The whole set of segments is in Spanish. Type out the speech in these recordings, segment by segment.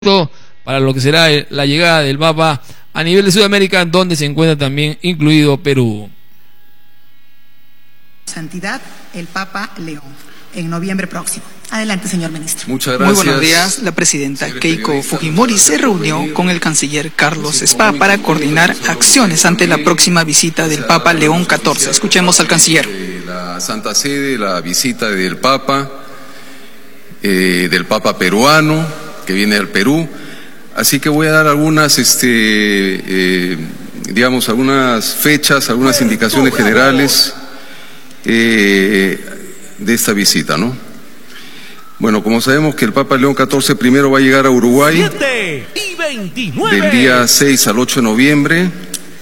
para lo que será la llegada del Papa a nivel de Sudamérica, donde se encuentra también incluido Perú. Santidad, el Papa León, en noviembre próximo. Adelante, señor ministro. Muchas gracias. Muy buenos días. La presidenta Keiko Fujimori se reunió con el canciller Carlos Spa para coordinar acciones ante la próxima visita del Papa León XIV. Escuchemos al canciller. La Santa Sede, la visita del Papa peruano, que viene al Perú, así que voy a dar algunas, algunas fechas, algunas indicaciones generales de esta visita, ¿no? Bueno, como sabemos que el Papa León XIV primero va a llegar a Uruguay del día 6 al 8 de noviembre,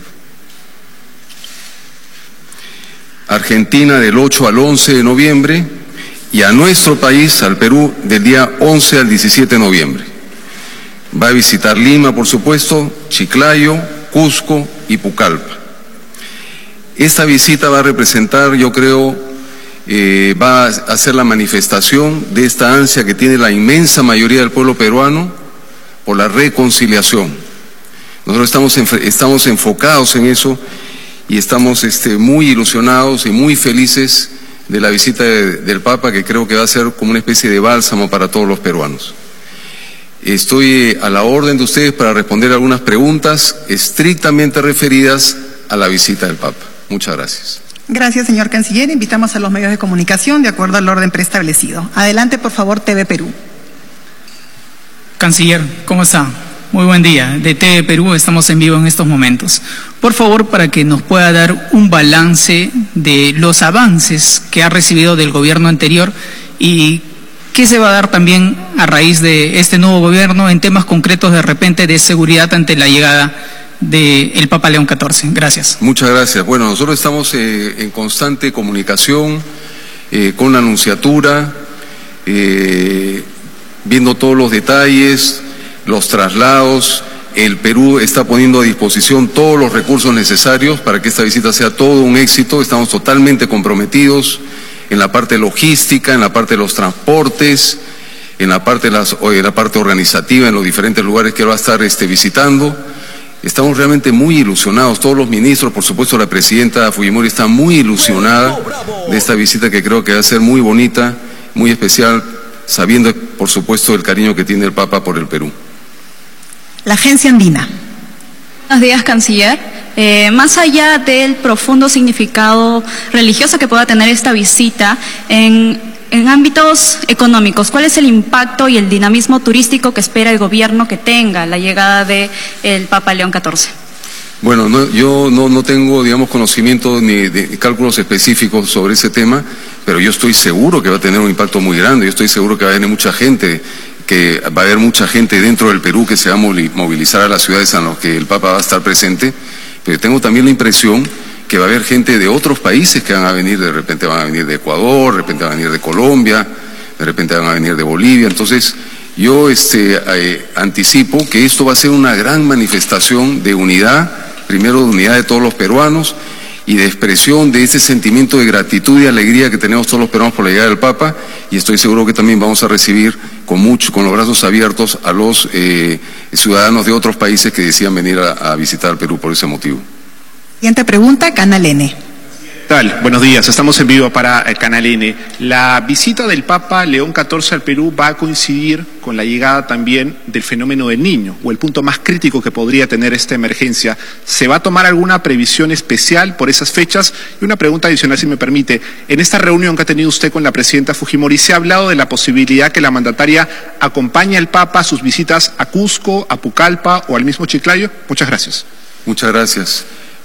Argentina del 8 al 11 de noviembre, y a nuestro país, al Perú, del día 11 al 17 de noviembre. Va a visitar Lima, por supuesto, Chiclayo, Cusco y Pucallpa. Esta visita va a representar, yo creo, va a ser la manifestación de esta ansia que tiene la inmensa mayoría del pueblo peruano por la reconciliación. Nosotros estamos enfocados en eso y estamos muy ilusionados y muy felices de la visita del Papa, que creo que va a ser como una especie de bálsamo para todos los peruanos. Estoy a la orden de ustedes para responder algunas preguntas estrictamente referidas a la visita del Papa. Muchas gracias. Gracias, señor canciller. Invitamos a los medios de comunicación de acuerdo al orden preestablecido. Adelante, por favor, TV Perú. Canciller, ¿cómo está? Muy buen día. De TV Perú estamos en vivo en estos momentos. Por favor, para que nos pueda dar un balance de los avances que ha recibido del gobierno anterior y qué se va a dar también a raíz de este nuevo gobierno en temas concretos de repente de seguridad ante la llegada del Papa León XIV. Gracias. Muchas gracias. Bueno, nosotros estamos en constante comunicación con la Nunciatura, viendo todos los detalles, los traslados. El Perú está poniendo a disposición todos los recursos necesarios para que esta visita sea todo un éxito. Estamos totalmente comprometidos en la parte logística, en la parte de los transportes, en la parte organizativa, en los diferentes lugares que va a estar visitando. Estamos realmente muy ilusionados, todos los ministros, por supuesto la presidenta Fujimori está muy ilusionada de esta visita, que creo que va a ser muy bonita, muy especial, sabiendo por supuesto el cariño que tiene el Papa por el Perú. La Agencia Andina. Buenos días, canciller. Más allá del profundo significado religioso que pueda tener esta visita, en ámbitos económicos, ¿cuál es el impacto y el dinamismo turístico que espera el gobierno que tenga la llegada del Papa León XIV? Bueno, yo no tengo, conocimiento ni de cálculos específicos sobre ese tema, pero yo estoy seguro que va a tener un impacto muy grande. Yo estoy seguro que va a venir mucha gente, que va a haber mucha gente dentro del Perú que se va a movilizar a las ciudades en las que el Papa va a estar presente, pero tengo también la impresión que va a haber gente de otros países que van a venir, de repente van a venir de Ecuador, de repente van a venir de Colombia, de repente van a venir de Bolivia. Entonces yo anticipo que esto va a ser una gran manifestación de unidad, primero de unidad de todos los peruanos y de expresión de ese sentimiento de gratitud y alegría que tenemos todos los peruanos por la llegada del Papa, y estoy seguro que también vamos a recibir con los brazos abiertos a los ciudadanos de otros países que decían venir a visitar el Perú por ese motivo. Siguiente pregunta, Canal N. ¿Qué tal? Buenos días, estamos en vivo para Canal N. La visita del Papa León XIV al Perú va a coincidir con la llegada también del fenómeno del Niño, o el punto más crítico que podría tener esta emergencia. ¿Se va a tomar alguna previsión especial por esas fechas? Y una pregunta adicional, si me permite. En esta reunión que ha tenido usted con la presidenta Fujimori, ¿se ha hablado de la posibilidad que la mandataria acompañe al Papa a sus visitas a Cusco, a Pucallpa o al mismo Chiclayo? Muchas gracias. Muchas gracias.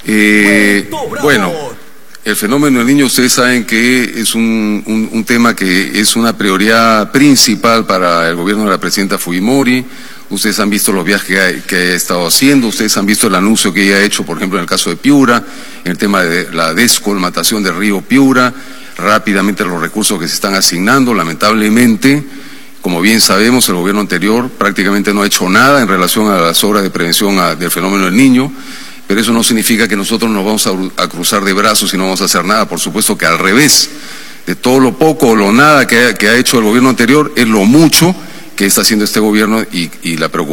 Bueno, el fenómeno del niño, ustedes saben que es un tema que es una prioridad principal para el gobierno de la presidenta Fujimori. Ustedes han visto los viajes que ha estado haciendo, ustedes han visto el anuncio que ella ha hecho, por ejemplo, en el caso de Piura, en el tema de la descolmatación del río Piura, rápidamente los recursos que se están asignando. Lamentablemente, como bien sabemos, el gobierno anterior prácticamente no ha hecho nada en relación a las obras de prevención del fenómeno del niño. Pero eso no significa que nosotros nos vamos a cruzar de brazos y no vamos a hacer nada. Por supuesto que al revés, de todo lo poco o lo nada que ha hecho el gobierno anterior, es lo mucho qué está haciendo este gobierno y la preocupación